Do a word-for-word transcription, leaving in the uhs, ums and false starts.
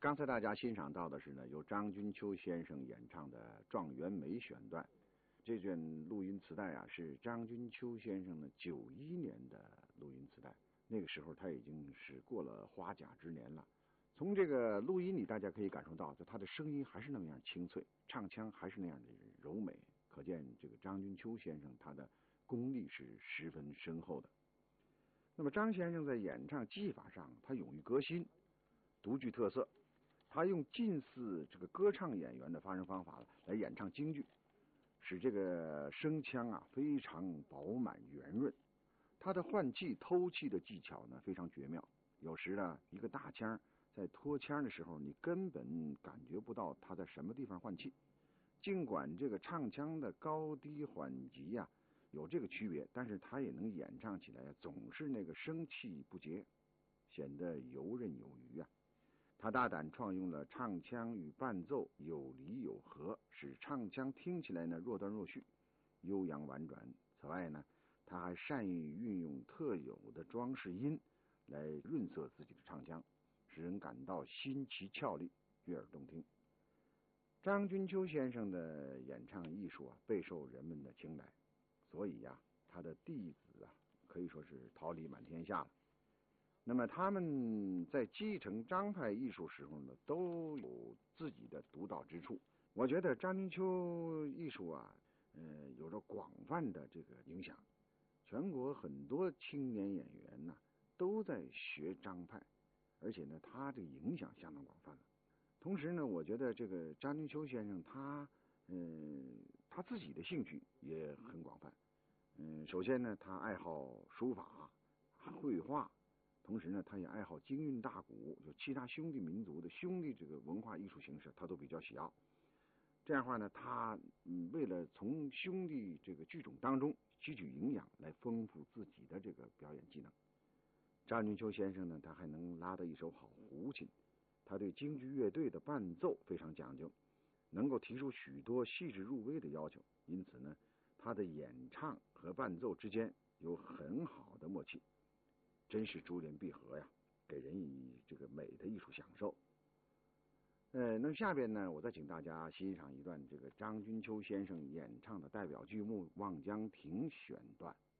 刚才大家欣赏到的是呢，由张君秋先生演唱的《状元美》选段。这卷录音磁带啊，是张君秋先生的九一年的录音磁带。那个时候他已经是过了花甲之年了。从这个录音里，大家可以感受到，就他的声音还是那么样清脆，唱腔还是那样的柔美，可见这个张君秋先生他的功力是十分深厚的。那么张先生在演唱技法上，他勇于革新，独具特色。他用近似这个歌唱演员的发声方法来演唱京剧，使这个声腔啊非常饱满圆润。他的换气偷气的技巧呢非常绝妙，有时呢一个大腔在脱腔的时候，你根本感觉不到他在什么地方换气。尽管这个唱腔的高低缓急呀、啊、有这个区别，但是他也能演唱起来总是那个声气不竭，显得游刃有余啊。他大胆创用了唱腔与伴奏有离有合，使唱腔听起来呢若断若续，悠扬婉转。此外呢，他还善于运用特有的装饰音来润色自己的唱腔，使人感到新奇俏丽，悦耳动听。张君秋先生的演唱艺术啊备受人们的青睐，所以呀、啊，他的弟子啊可以说是桃李满天下了。那么他们在继承张派艺术时候呢，都有自己的独到之处。我觉得张君秋艺术啊，呃，有着广泛的这个影响，全国很多青年演员呢都在学张派，而且呢，他的影响相当广泛了。同时呢，我觉得这个张君秋先生他，嗯、呃，他自己的兴趣也很广泛。嗯、呃，首先呢，他爱好书法、绘画。同时呢，他也爱好京韵大鼓，就其他兄弟民族的兄弟这个文化艺术形式，他都比较喜好。这样的话呢，他嗯为了从兄弟这个剧种当中汲取营养，来丰富自己的这个表演技能。张君秋先生呢，他还能拉得一手好胡琴，他对京剧乐队的伴奏非常讲究，能够提出许多细致入微的要求，因此呢，他的演唱和伴奏之间有很好的默契。真是珠联璧合呀，给人以这个美的艺术享受。呃，那么下边呢，我再请大家欣赏一段这个张君秋先生演唱的代表剧目《望江亭》选段。